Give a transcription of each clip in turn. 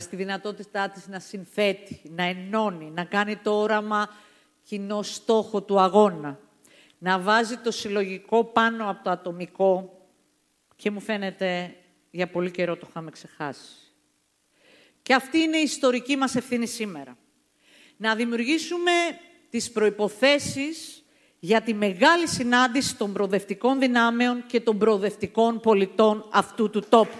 στη δυνατότητά της να συνθέτει, να ενώνει, να κάνει το όραμα κοινό στόχο του αγώνα, να βάζει το συλλογικό πάνω από το ατομικό και μου φαίνεται για πολύ καιρό το είχαμε ξεχάσει. Και αυτή είναι η ιστορική μας ευθύνη σήμερα. Να δημιουργήσουμε τις προϋποθέσεις για τη μεγάλη συνάντηση των προοδευτικών δυνάμεων και των προοδευτικών πολιτών αυτού του τόπου.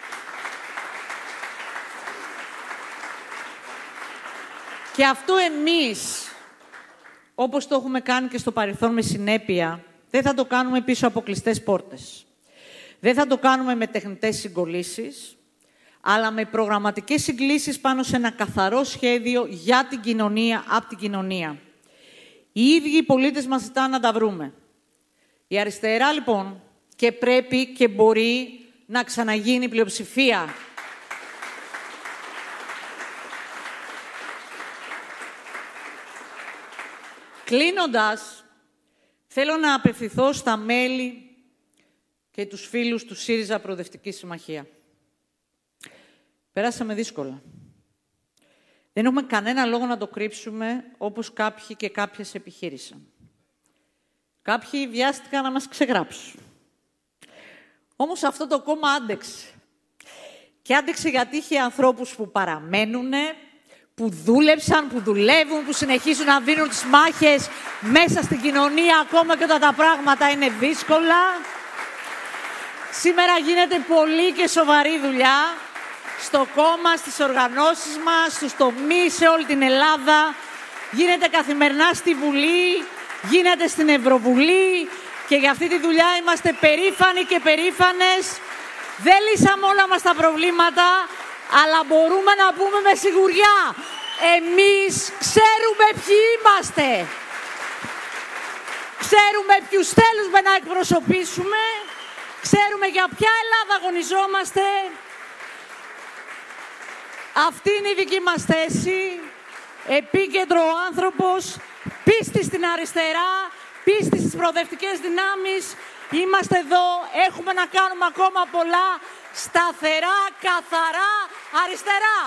Και αυτό εμείς, όπως το έχουμε κάνει και στο παρελθόν με συνέπεια, δεν θα το κάνουμε πίσω από κλειστές πόρτες. Δεν θα το κάνουμε με τεχνητές συγκολήσεις, αλλά με προγραμματικές συγκλήσεις πάνω σε ένα καθαρό σχέδιο για την κοινωνία, από την κοινωνία. Οι ίδιοι οι πολίτες μας ζητάνε να τα βρούμε. Η αριστερά, λοιπόν, και πρέπει και μπορεί να ξαναγίνει πλειοψηφία. Κλείνοντας, θέλω να απευθυνθώ στα μέλη και τους φίλους του ΣΥΡΙΖΑ Προοδευτική Συμμαχία. Περάσαμε δύσκολα. Δεν έχουμε κανένα λόγο να το κρύψουμε, όπως κάποιοι και κάποιες επιχείρησαν. Κάποιοι βιάστηκαν να μας ξεγράψουν. Όμως αυτό το κόμμα άντεξε. Και άντεξε γιατί είχε ανθρώπους που παραμένουνε, που δούλεψαν, που δουλεύουν, που συνεχίζουν να δίνουν τις μάχες μέσα στην κοινωνία, ακόμα και όταν τα πράγματα είναι δύσκολα. Σήμερα γίνεται πολύ και σοβαρή δουλειά στο κόμμα, στις οργανώσεις μας, στους τομείς, σε όλη την Ελλάδα. Γίνεται καθημερινά στη Βουλή, γίνεται στην Ευρωβουλή και για αυτή τη δουλειά είμαστε περήφανοι και περήφανες. Δεν λύσαμε όλα μας τα προβλήματα, αλλά μπορούμε να πούμε με σιγουριά, εμείς ξέρουμε ποιοι είμαστε. Ξέρουμε ποιους θέλουμε να εκπροσωπήσουμε, ξέρουμε για ποια Ελλάδα αγωνιζόμαστε. Αυτή είναι η δική μας θέση, επίκεντρο ο άνθρωπος, πίστη στην αριστερά, πίστη στις προοδευτικές δυνάμεις. Είμαστε εδώ, έχουμε να κάνουμε ακόμα πολλά, σταθερά, καθαρά, αριστερά.